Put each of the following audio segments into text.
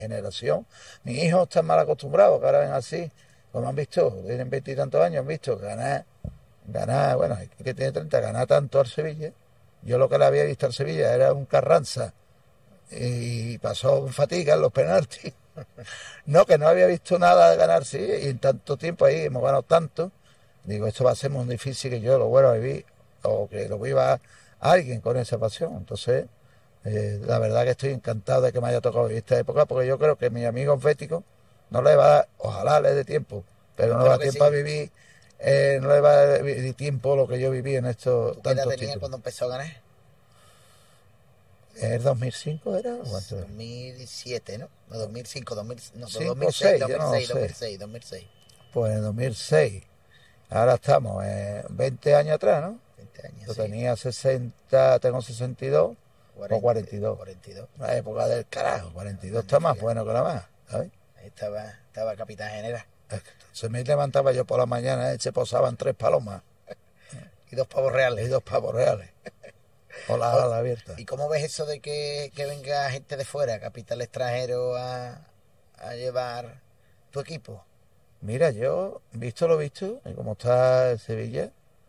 generación, mis hijos están mal acostumbrados, que ahora ven así, como han visto, tienen 20 y tantos años, han visto ganar, bueno, que tiene 30, ganar tanto al Sevilla. Yo lo que le había visto al Sevilla era un Carranza y pasó en fatiga en los penaltis. No, que no había visto nada de ganar, sí, y en tanto tiempo ahí hemos ganado tanto. Digo, esto va a ser muy difícil que yo lo vuelva a vivir o que lo viva alguien con esa pasión. Entonces, la verdad que estoy encantado de que me haya tocado vivir esta época, porque yo creo que mis amigos béticos no les va a dar, ojalá les dé tiempo, pero no le va a Espero que tiempo a sí. vivir, no le va a dar tiempo lo que yo viví en estos ¿Tú qué edad tantos tenías títulos. cuando empezó a ganar? ¿En el 2005 era? ¿O cuánto era? 2007, ¿no? No, 2005, 2000, no, 5 o 2006, 6, yo no lo 2006, sé. 2006, 2006. Pues en 2006. Ahora estamos 20 años atrás, ¿no? 20 años, Yo sí. tenía 60, tengo 62 o 40, 42. 42. La época del carajo, 42 está más Magnífica. bueno que la más, ¿sabes? Ahí estaba Capitán General. Se me levantaba yo por la mañana, se posaban 3 palomas Y dos pavos y reales. 2 pavos reales, o la O- ala abierta. ¿Y cómo ves eso de que venga gente de fuera, capital extranjero, a llevar tu equipo? Mira, yo, visto lo visto, y como está Sevilla,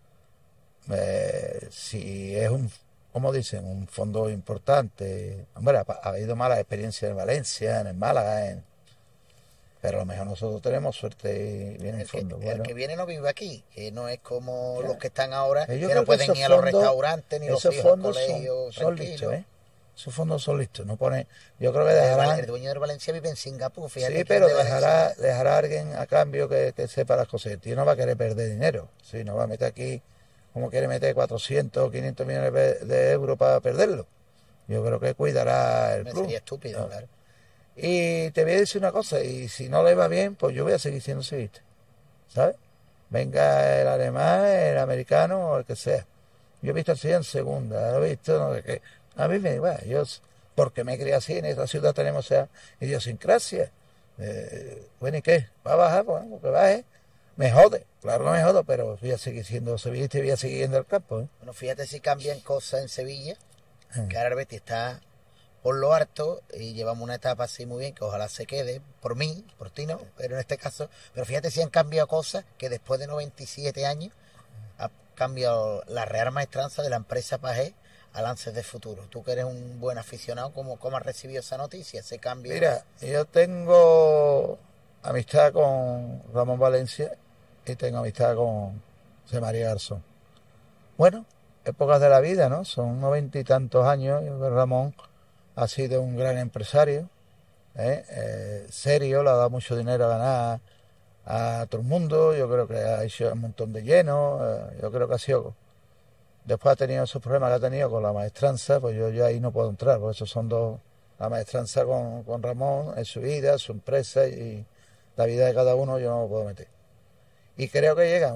si es como dicen, un fondo importante. Hombre, ha habido malas experiencias en Valencia, en el Málaga, pero a lo mejor nosotros tenemos suerte y vienen fondos. El Bueno, que viene no vive aquí, que no es como los ya. que están ahora, Yo que no creo que pueden ir a los restaurantes ni los esos hijos al fondos son, colegio son listos, tranquilos. ¿eh? Esos fondos son listos. No pone, yo creo que dejarán, El dueño del Valencia vive en Singapur, fíjate sí, que es pero de Valencia. dejará a alguien a cambio que sepa las cosas. El tío no va a querer perder dinero. Sí, no va a meter aquí, como quiere meter 400 o 500 millones de euros para perderlo. Yo creo que cuidará el Me club, sería estúpido, ¿no? claro. Y te voy a decir una cosa, y si no le va bien, pues yo voy a seguir siendo sevillista, ¿sabes? Venga el alemán, el americano o el que sea. Yo he visto así en segunda, lo he visto, no sé qué. A mí me da igual, porque me crié así, en esta ciudad tenemos esa idiosincrasia. Bueno, ¿y qué? ¿Va a bajar? Bueno, que baje. Me jode, claro que me jodo, pero voy a seguir siendo sevillista y voy a seguir yendo al campo, ¿eh? Bueno, fíjate si cambian cosas en Sevilla, que ahora el Betis está por lo harto y llevamos una etapa así muy bien, que ojalá se quede, por mí, por ti no, pero en este caso, pero fíjate si han cambiado cosas que después de 97 años ha cambiado la Real Maestranza de la empresa Pagé a Lances de Futuro. Tú que eres un buen aficionado, ¿cómo has recibido esa noticia, ese cambio? Mira, yo tengo amistad con Ramón Valencia y tengo amistad con José María Garzón. Bueno, épocas de la vida, ¿no? Son 90 y tantos años. Yo creo que Ramón ha sido un gran empresario, serio, le ha dado mucho dinero a ganar a todo el mundo. Yo creo que ha hecho un montón de llenos. Yo creo que ha sido. Después ha tenido esos problemas que ha tenido con la maestranza, pues yo ahí no puedo entrar, porque esos son dos. La maestranza con Ramón, en su vida, su empresa y la vida de cada uno, yo no lo puedo meter. Y creo que llega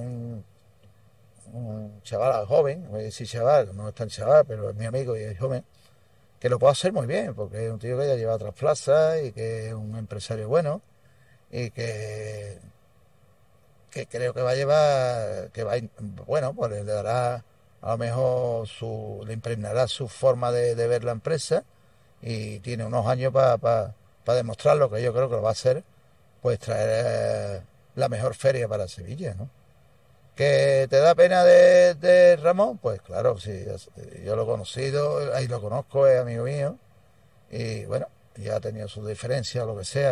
un chaval joven, voy a decir chaval, no es tan chaval, pero es mi amigo y es joven, que lo puede hacer muy bien, porque es un tío que ya lleva otras plazas y que es un empresario bueno y que creo que va a llevar, bueno, pues le dará a lo mejor le impregnará su forma de ver la empresa y tiene unos años para demostrar lo que yo creo que lo va a hacer, pues traer la mejor feria para Sevilla, ¿no? ¿Que te da pena de Ramón? Pues claro, sí, yo lo he conocido, ahí lo conozco, es amigo mío, y bueno, ya ha tenido sus diferencias, lo que sea,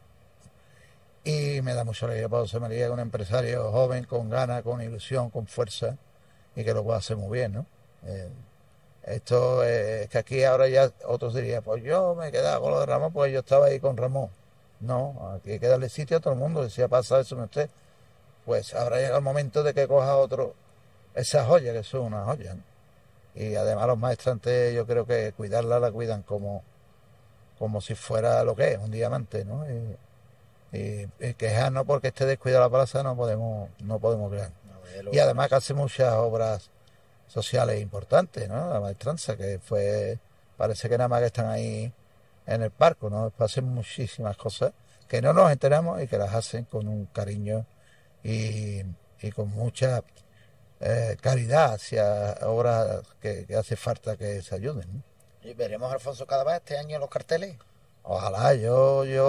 y me da mucha alegría para José María, que es un empresario joven, con ganas, con ilusión, con fuerza, y que lo puede hacer muy bien, ¿no? Eh, Esto es que aquí ahora ya otros dirían, pues yo me he quedado con lo de Ramón porque yo estaba ahí con Ramón. No, aquí hay que darle sitio a todo el mundo. Si ha pasado eso en usted, pues habrá llegado el momento de que coja otro esa joya, que son una joya, ¿no? Y además los maestrantes yo creo que cuidarla la cuidan como si fuera lo que es, un diamante, ¿no? Y quejarnos porque esté descuidada la plaza no podemos crear. No, Y además que hace muchas obras sociales importantes, ¿no? La maestranza, que parece que nada más que están ahí en el parco, ¿no? Hacen muchísimas cosas que no nos enteramos y que las hacen con un cariño y, y con mucha caridad hacia obras que hace falta que se ayuden, ¿no? Y veremos a Alfonso Cadaval este año en los carteles. Ojalá, yo